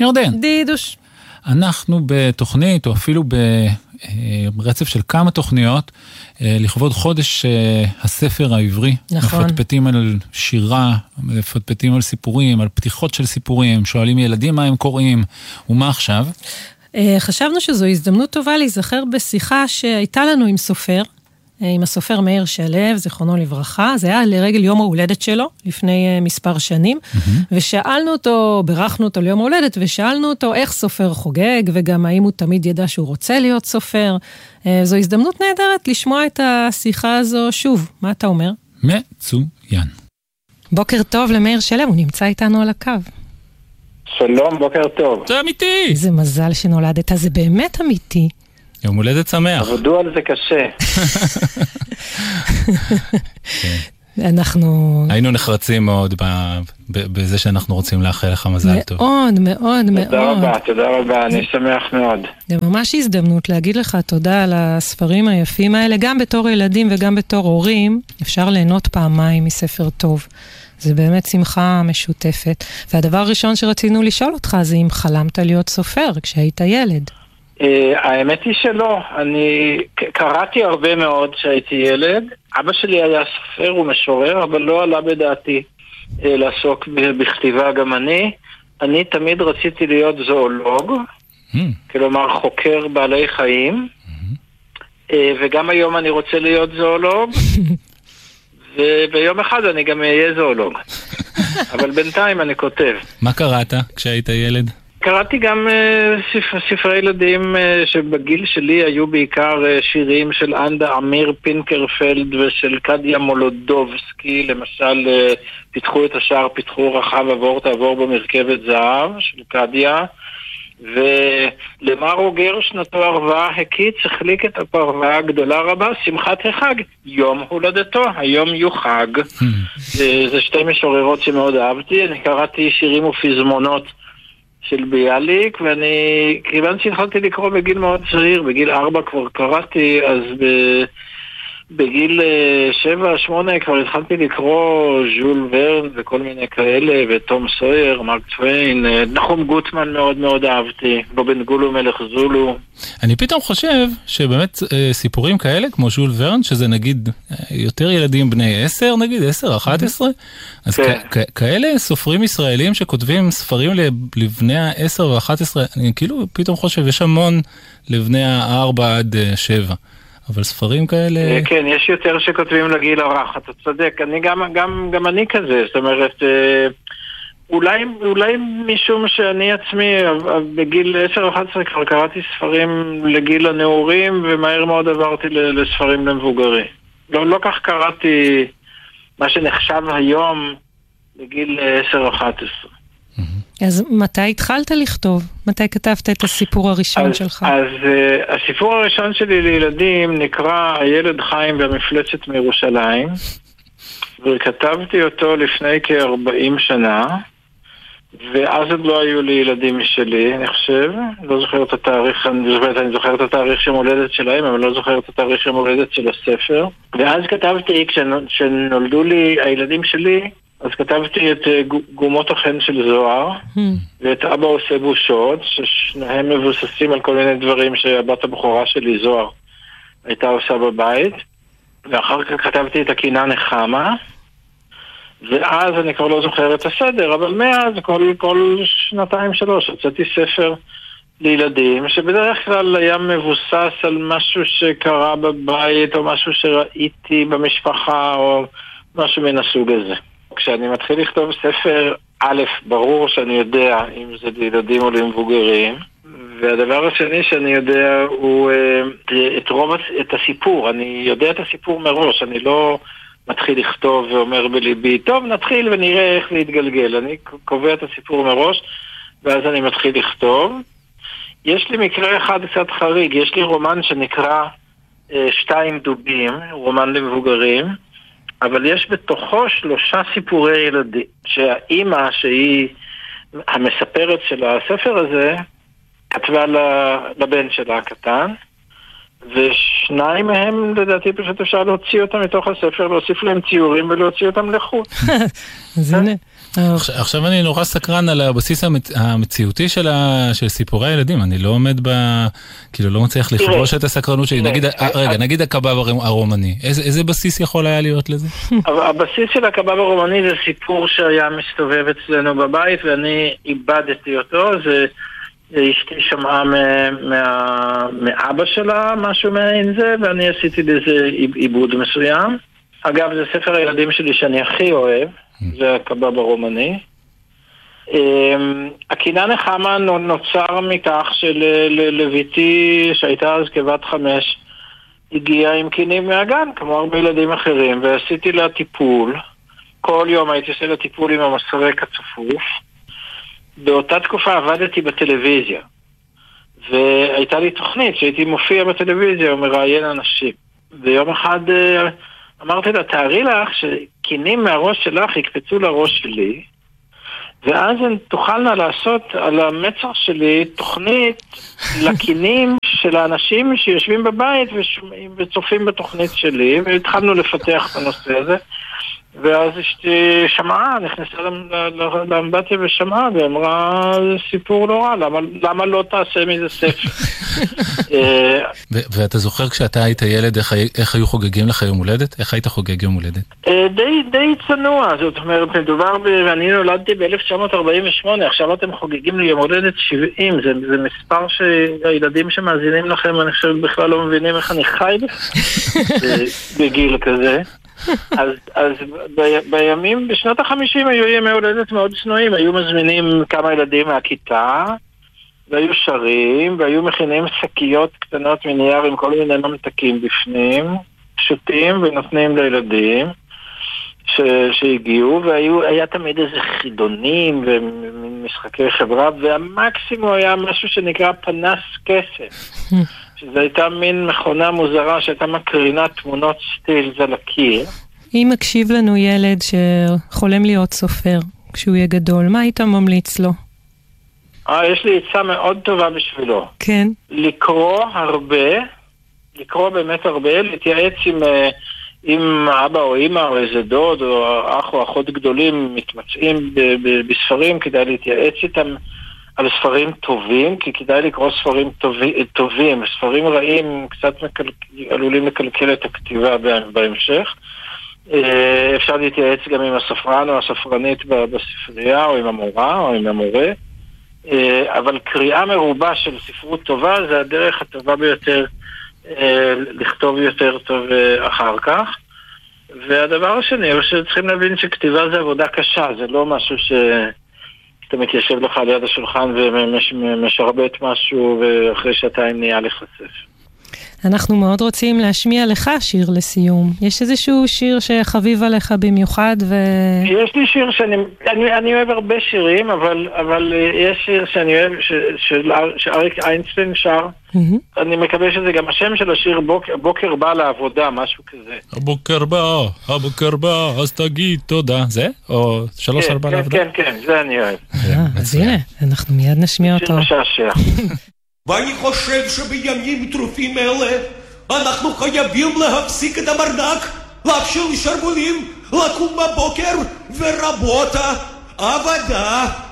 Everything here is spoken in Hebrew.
ירדן. דידוש. אנחנו בתוכנית, או אפילו ברצף של כמה תוכניות, לכבוד חודש הספר העברי. נכון. מפטפטים על שירה, מפטפטים על סיפורים, על פתיחות של סיפורים, שואלים ילדים מה הם קוראים, ומה עכשיו? חשבנו שזו הזדמנות טובה להיזכר בשיחה שהייתה לנו עם סופר, עם הסופר מאיר שלו, זיכרונו לברכה. זה היה לרגל יום ההולדת שלו, לפני מספר שנים, ושאלנו אותו, ברכנו אותו ליום ההולדת, ושאלנו אותו איך סופר חוגג, וגם האם הוא תמיד ידע שהוא רוצה להיות סופר. זו הזדמנות נהדרת לשמוע את השיחה הזו שוב. מה אתה אומר? מצוין. בוקר טוב למאיר שלו, הוא נמצא איתנו על הקו. שלום, בוקר טוב. זה אמיתי. איזה מזל שנולדת, זה באמת אמיתי. יום הולדת שמח. עבדו על זה קשה. אנחנו... היינו נחרצים מאוד בזה שאנחנו רוצים לאחל לך מזל טוב. מאוד, מאוד, מאוד. תודה רבה, אני שמח מאוד. זה ממש הזדמנות להגיד לך תודה על הספרים היפים האלה, גם בתור ילדים וגם בתור הורים, אפשר ליהנות פעמיים מספר טוב. זה באמת שמחה משותפת. והדבר הראשון שרצינו לשאול אותך זה אם חלמת להיות סופר כשהיית ילד. האמת היא שלא, אני קראתי הרבה מאוד כשהייתי ילד. אבא שלי היה סופר ומשורר, אבל לא עלה בדעתי לעסוק בכתיבה גם אני תמיד רציתי להיות זואולוג, כלומר חוקר בעלי חיים, וגם היום אני רוצה להיות זואולוג, וביום אחד אני גם אהיה זואולוג. אבל בינתיים אני כותב. מה קראת כשהיית ילד? קראתי גם ספרי ילדים שבגיל שלי היו בעיקר שירים של אנדה אמיר פינקרפלד ושל קדיה מולודובסקי, למשל פיתחו את השער, פיתחו רחב עבור תעבור במרכבת זהב של קדיה, ולמרו גר שנתו ערווה הקיץ החליק את הפרווה הגדולה רבה, שמחת החג, יום הולדתו, היום יוחג. זה שתי משוררות שמאוד אהבתי. אני קראתי שירים ופזמונות של ביאליק, ואני כיוון שהתחלתי לקרוא בגיל מאוד צעיר, בגיל 4 כבר קראתי, אז בגיל 7-8 כבר התחלתי לקרוא ז'ול ורן וכל מיני כאלה, ותום סויר, מרק טוויין, נחום גוטמן מאוד מאוד אהבתי, בובן גולו מלך זולו. אני פתאום חושב שבאמת סיפורים כאלה כמו ז'ול ורן, שזה נגיד יותר ילדים בני 10 נגיד, 10-11, אז כאלה סופרים ישראלים שכותבים ספרים לבני ה-10 ו-11, אני כאילו פתאום חושב יש המון לבני ה-4-7. אבל ספרים כאלה... כן, יש יותר שכותבים לגיל הרך, אתה צודק, אני גם אני כזה, זאת אומרת, אולי משום שאני עצמי, בגיל 10-11 כבר קראתי ספרים לגיל הנעורים, ומהר מאוד עברתי לספרים למבוגרים. לא כך קראתי מה שנחשב היום לגיל 10-11. אז מתי התחלת לכתוב? מתי כתבת את הסיפור הראשון שלך? אז הסיפור הראשון שלי לילדים נקרא הילד חיים והמפלצת מירושלים, וכתבתי אותו לפני כ-40 שנה, ואז עוד לא היו לי ילדים משלי, אני חושב. לא זוכר את התאריך, אני זוכר את התאריך של מולדת שלהם, אבל לא זוכר את התאריך של מולדת של הספר. ואז כתבתי, כשנולדו לי הילדים שלי, אז כתבתי את גומות החן של זוהר, ואת אבא עושה בושות, ששניהם מבוססים על כל מיני דברים שהבת הבכורה שלי, זוהר, הייתה עושה בבית. ואחר כך כתבתי את הקינה נחמה, ואז אני כבר לא זוכר את הסדר, אבל מאז כל 2-3 הוצאתי ספר לילדים, שבדרך כלל היה מבוסס על משהו שקרה בבית, או משהו שראיתי במשפחה, או משהו מן הסוג הזה. כשאני מתחיל לכתוב ספר, א', ברור שאני יודע אם זה לילדים או למבוגרים, והדבר השני שאני יודע הוא את הסיפור. אני יודע את הסיפור מראש, אני לא מתחיל לכתוב ואומר בליבי, טוב נתחיל ונראה איך להתגלגל. אני קובע את הסיפור מראש, ואז אני מתחיל לכתוב. יש לי מקרה אחד קצת חריג, יש לי רומן שנקרא 2 דובים, רומן למבוגרים, אבל יש בתוכו 3 סיפורי ילדים, שהאימא שהיא המספרת של הספר הזה, כתבה לבן שלה הקטן, ו2 מהם לדעתי פשוט אפשר להוציא אותם מתוך הספר, להוסיף להם ציורים ולהוציא אותם לחוץ. עכשיו אני נורא סקרן על הבסיס המציאותי של סיפורי הילדים, אני לא עומד כאילו לא מצליח לכבוש את הסקרנות שלי, נגיד הקבב הרומני, איזה בסיס יכול היה להיות לזה? הבסיס של הקבב הרומני זה סיפור שהיה מסתובב אצלנו בבית, ואני איבדתי אותו, זה אשתי שמעה מאבא שלה משהו מעין זה, ואני עשיתי לזה עיבוד מסוים. אגב, זה ספר הילדים שלי שאני הכי אוהב, זה הקבב הרומני. הקינה נחמה נוצר מכך שלביתי, שהייתה אז כבת 5, הגיעה עם קינים מהגן, כמו הרבה ילדים אחרים, ועשיתי לה טיפול. כל יום הייתי עושה לה טיפול עם המסרק הצפוף. באותה תקופה עבדתי בטלוויזיה, והייתה לי תוכנית שהייתי מופיע בטלוויזיה ומראיין אנשים. ויום אחד אמרתי לה, תארי לך שקינים מהראש שלך יקפצו לראש שלי, ואז הן תוכלנה לעשות על המצח שלי תוכנית לקינים של האנשים שיושבים בבית וצופים בתוכנית שלי, והתחלנו לפתח את הנושא הזה. ואז אשתי שמעה, נכנסה לאמבטיה ושמעה, ואמרה, זה סיפור לא רע, למה לא תעשה מזה ספר? ואתה זוכר כשאתה היית ילד, איך היו חוגגים לך יום הולדת? איך היית חוגג יום הולדת? די צנוע, זאת אומרת, מדובר ואני נולדתי ב-1948, עכשיו אתם חוגגים לי יום הולדת 70, זה מספר שהילדים שמאזינים לכם, אני חושב בכלל לא מבינים איך אני חי בגיל כזה. אז בימים, בשנות ה-50 היו ימי הולדת מאוד צנועים, היו מזמינים כמה ילדים מהכיתה, והיו שרים, והיו מכינים שקיות קטנות מנייר עם כל מיני ממתקים בפנים, פשוטים ונותנים לילדים שהגיעו, והיה תמיד איזה חידונים ומשחקי חברה, והמקסימום היה משהו שנקרא פנס כסף. שזו הייתה מין מכונה מוזרה שהייתה מקרינה תמונות סטילס על הקיר. אם מקשיב לנו ילד שחולם להיות סופר כשהוא יהיה גדול, מה היית ממליץ לו? יש לי עצה מאוד טובה בשבילו. כן. לקרוא באמת הרבה, להתייעץ עם אבא או אמא או איזה דוד או אח או אחות גדולים מתמצאים בספרים, כדאי להתייעץ איתם על ספרים טובים, כי כדאי לקרוא ספרים טובים. ספרים רעים קצת עלולים לקלקל את הכתיבה בהמשך. אפשר להתייעץ גם עם הספרן או הספרנית בספרייה, או עם המורה או עם המורה. אבל קריאה מרובה של ספרות טובה זה הדרך הטובה ביותר לכתוב יותר טוב אחר כך. והדבר השני הוא שצריכים להבין שכתיבה זה עבודה קשה, זה לא משהו אתה מתיישב לך על יד השולחן ומשרבט משהו ואחרי שעתיים נהיה לך ספר. אנחנו מאוד רוצים להשמיע לך שיר לסיום. יש איזשהו שיר שחביב עליך במיוחד? יש לי שיר אני אוהב הרבה שירים, אבל יש שיר שאני אוהב שאריק איינשטיין שר. אני מקווה שזה גם השם של השיר בוקר בא לעבודה, משהו כזה. הבוקר בא, אז תגיד תודה. זה? או 3-4 לעבודה? כן, זה אני אוהב. אז הנה, אנחנו מיד נשמיע אותו. שיר משעשע. ואני חושב שבימים טרופים אלה אנחנו חייבים להפסיק את הברדק, להפשיל שרוולים, לקום בבוקר ורבותה, עבודה.